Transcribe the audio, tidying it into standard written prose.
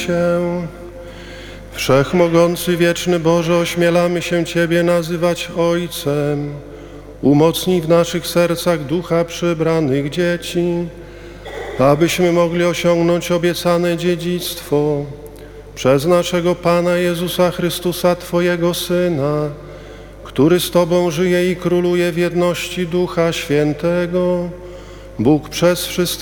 Cię. Wszechmogący, wieczny Boże, ośmielamy się Ciebie nazywać Ojcem. Umocnij w naszych sercach ducha przybranych dzieci, abyśmy mogli osiągnąć obiecane dziedzictwo przez naszego Pana Jezusa Chrystusa, Twojego Syna, który z Tobą żyje i króluje w jedności Ducha Świętego, Bóg przez wszystkich